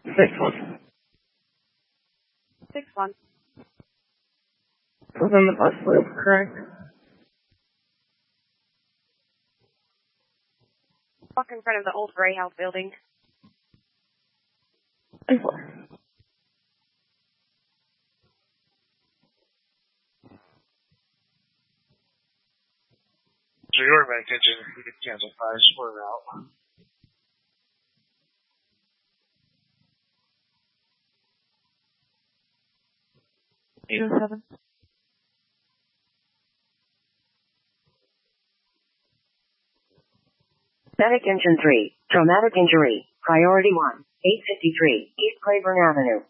6-1. 6-1. Within the bus loop, correct? Walk in front of the old Gray House building. 3-4. So your back engine, you can cancel 5, we're out. Seven. Medic Engine 3, traumatic injury, priority 1, 853, East Claiborne Avenue.